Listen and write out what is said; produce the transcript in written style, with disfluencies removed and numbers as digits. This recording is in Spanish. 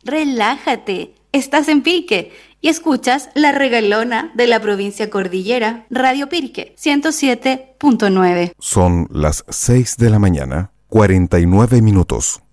relájate. Estás en Pirque y escuchas La Regalona de la provincia Cordillera, Radio Pirque 107.9. Son las 6 de la mañana, 49 minutos.